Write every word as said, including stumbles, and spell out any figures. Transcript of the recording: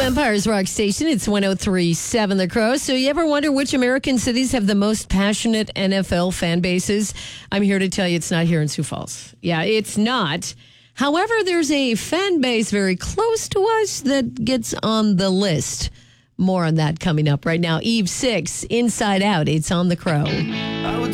Empire's Rock Station. It's one oh three point seven The Crow. So you ever wonder which American cities have the most passionate N F L fan bases? I'm here to tell you it's not here in Sioux Falls. Yeah, it's not. However, there's a fan base very close to us that gets on the list. More on that coming up right now. Eve six, Inside Out. It's on The Crow.